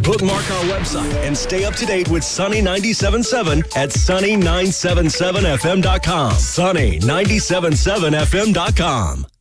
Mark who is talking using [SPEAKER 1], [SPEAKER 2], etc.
[SPEAKER 1] Bookmark our website and stay up to date with Sunny 97.7 at sunny977fm.com. Sunny977fm.com.